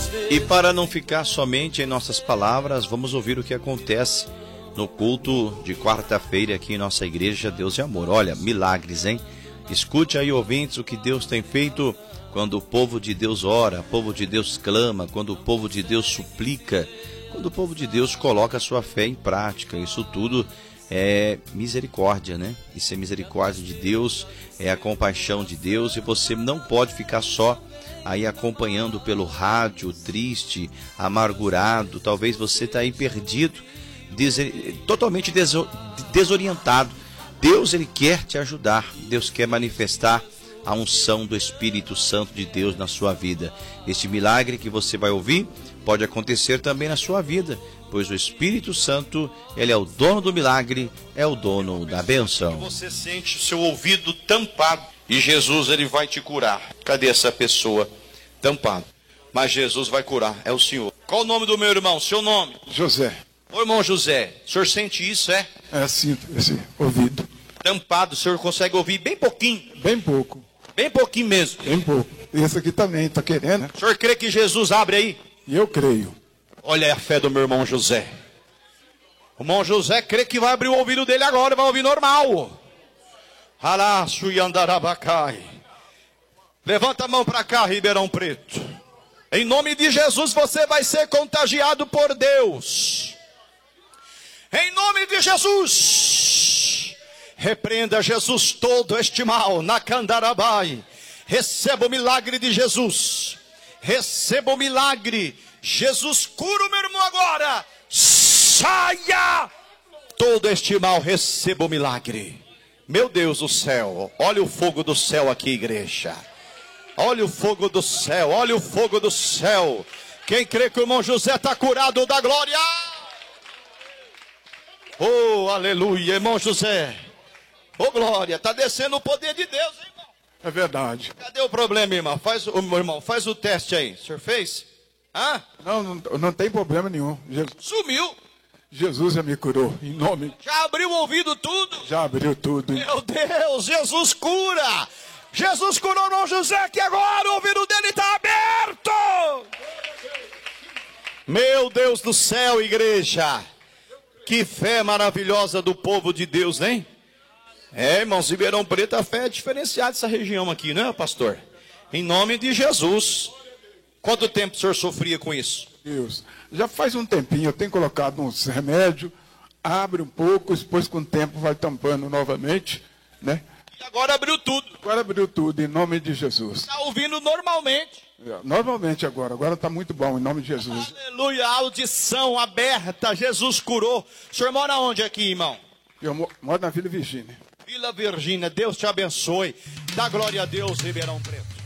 E para não ficar somente em nossas palavras, vamos ouvir o que acontece no culto de quarta-feira aqui em nossa igreja Deus e Amor. Olha, milagres, hein? Escute aí, ouvintes, o que Deus tem feito quando o povo de Deus ora, o povo de Deus clama, quando o povo de Deus suplica, quando o povo de Deus coloca a sua fé em prática. Isso tudo é misericórdia, né? Isso é misericórdia de Deus, é a compaixão de Deus, e você não pode ficar só aí acompanhando pelo rádio, triste, amargurado. Talvez você está aí perdido, totalmente desorientado. Deus, ele quer te ajudar. Deus quer manifestar a unção do Espírito Santo de Deus na sua vida. Este milagre que você vai ouvir pode acontecer também na sua vida, pois o Espírito Santo, ele é o dono do milagre, é o dono da bênção. Você sente o seu ouvido tampado e Jesus, ele vai te curar. Cadê essa pessoa tampado? Mas Jesus vai curar, é o Senhor. Qual o nome do meu irmão? Seu nome? José. Ô irmão José, o senhor sente isso, é? É, sinto esse ouvido. Tampado, o senhor consegue ouvir bem pouquinho? Bem pouco. Bem pouquinho mesmo? Bem pouco. Esse aqui também, tá querendo? O senhor crê que Jesus abre aí? Eu creio. Olha a fé do meu irmão José. O irmão José crê que vai abrir o ouvido dele agora, vai ouvir normal. Levanta a mão para cá, Ribeirão Preto. Em nome de Jesus você vai ser contagiado por Deus. Em nome de Jesus. Repreenda, Jesus, todo este mal na Candarabai. Receba o milagre de Jesus. Receba o milagre. Jesus, cura o meu irmão agora. Saia todo este mal, receba o milagre. Meu Deus do céu, olha o fogo do céu aqui, igreja. Olha o fogo do céu, olha o fogo do céu. Quem crê que o irmão José está curado, dá glória. Oh, aleluia, irmão José. Oh, glória, está descendo o poder de Deus, hein, irmão? É verdade. Cadê o problema, irmão? Faz o teste aí. O senhor fez? Hã? Não tem problema nenhum. Sumiu. Jesus já me curou, em nome... Já abriu o ouvido tudo? Já abriu tudo. Meu Deus, Jesus cura. Jesus curou o irmão José, que agora o ouvido dele está aberto. Meu Deus do céu, igreja. Que fé maravilhosa do povo de Deus, hein? É, irmãos, Ribeirão Preto, a fé é diferenciada dessa região aqui, né, pastor? Em nome de Jesus. Quanto tempo o senhor sofria com isso? Deus, já faz um tempinho, eu tenho colocado uns remédios, abre um pouco, depois com o tempo vai tampando novamente, né? E agora abriu tudo. Agora abriu tudo, em nome de Jesus. Está ouvindo normalmente. Normalmente agora está muito bom, em nome de Jesus. Aleluia, audição aberta, Jesus curou. O senhor mora onde aqui, irmão? Eu moro na Vila Virgínia. Vila Virgínia, Deus te abençoe. Dá glória a Deus, Ribeirão Preto.